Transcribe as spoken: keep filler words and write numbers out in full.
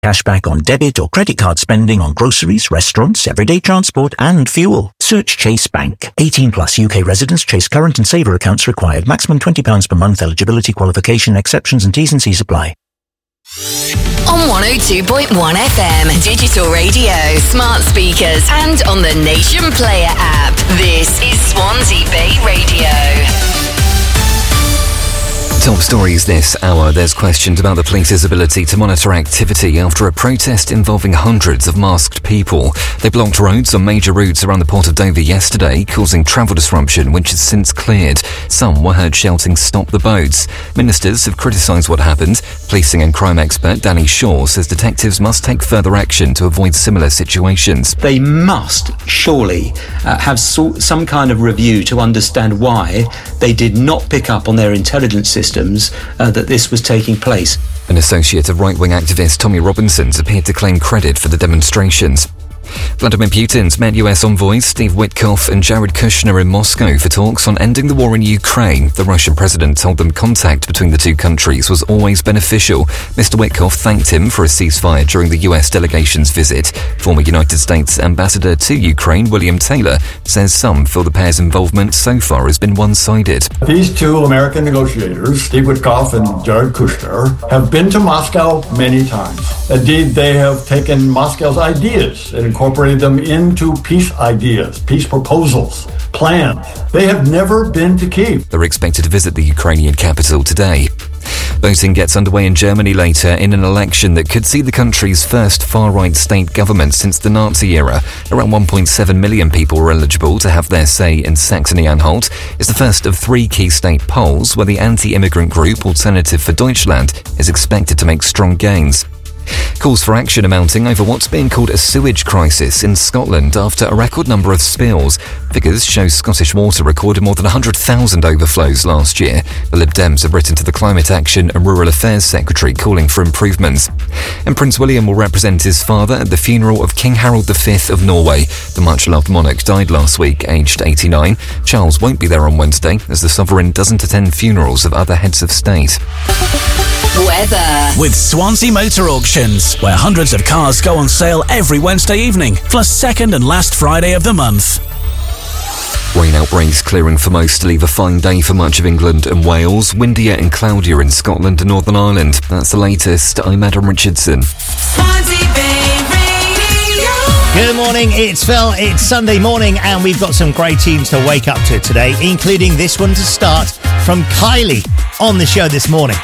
Cashback on debit or credit card spending on groceries, restaurants, everyday transport and fuel. Search Chase Bank. eighteen plus U K residents. Chase current and saver accounts required. Maximum twenty pounds per month. Eligibility, qualification, exceptions and T's and C's apply. On one oh two point one F M, digital radio, smart speakers and on the Nation Player app. This is Swansea Bay Radio. Top stories this hour. There's questions about the police's ability to monitor activity after a protest involving hundreds of masked people. They blocked roads on major routes around the Port of Dover yesterday, causing travel disruption, which has since cleared. Some were heard shouting, "Stop the boats." Ministers have criticised what happened. Policing and crime expert Danny Shaw says detectives must take further action to avoid similar situations. They must surely uh, have so- some kind of review to understand why they did not pick up on their intelligence system Uh, that this was taking place. An associate of right-wing activist Tommy Robinson's appeared to claim credit for the demonstrations. Vladimir Putin's met U S envoys Steve Witkoff and Jared Kushner in Moscow for talks on ending the war in Ukraine. The Russian president told them contact between the two countries was always beneficial. Mister Witkoff thanked him for a ceasefire during the U S delegation's visit. Former United States ambassador to Ukraine, William Taylor, says some feel the pair's involvement so far has been one-sided. These two American negotiators, Steve Witkoff and Jared Kushner, have been to Moscow many times. Indeed, they have taken Moscow's ideas and incorporated them into peace ideas, peace proposals, plans. They have never been to Kyiv. They're expected to visit the Ukrainian capital today. Voting gets underway in Germany later in an election that could see the country's first far-right state government since the Nazi era. Around one point seven million people were eligible to have their say in Saxony-Anhalt. It's the first of three key state polls where the anti-immigrant group Alternative for Deutschland is expected to make strong gains. Calls for action are mounting over what's being called a sewage crisis in Scotland after a record number of spills. Figures show Scottish Water recorded more than one hundred thousand overflows last year. The Lib Dems have written to the Climate Action and Rural Affairs Secretary calling for improvements. And Prince William will represent his father at the funeral of King Harold the Fifth of Norway. The much-loved monarch died last week, aged eighty-nine. Charles won't be there on Wednesday, as the sovereign doesn't attend funerals of other heads of state. Weather. With Swansea Motor Auctions, where hundreds of cars go on sale every Wednesday evening, plus second and last Friday of the month. Rain outbreaks clearing for most to leave a fine day for much of England and Wales. Windier and cloudier in Scotland and Northern Ireland. That's the latest. I'm Adam Richardson. Good morning, it's Phil. It's Sunday morning and we've got some great tunes to wake up to today, including this one to start from Kylie on the show this morning.